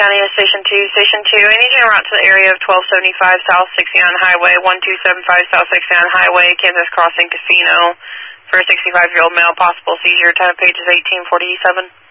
County is Station 2. Station 2, I need you to route to the area of 1275 South 69 Highway, 1275 South 69 Highway, Kansas Crossing Casino, for a 65-year-old male, possible seizure. Time of page is 1847.